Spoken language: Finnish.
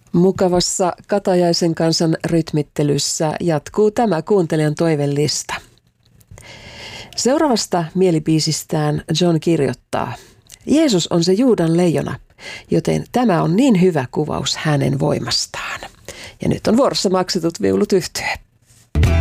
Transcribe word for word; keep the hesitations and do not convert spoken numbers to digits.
Mukavassa Katajaisen kansan rytmittelyssä jatkuu tämä kuuntelijan toivellista. Seuraavasta mielibiisistään John kirjoittaa: Jeesus on se Juudan leijona, joten tämä on niin hyvä kuvaus hänen voimastaan. Ja nyt on vuorossa Maksetut viulut -yhtye.